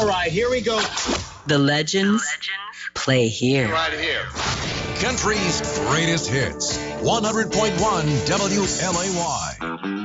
All right, here we go. The legends play here. Right here. Country's greatest hits. 100.1 WLAY.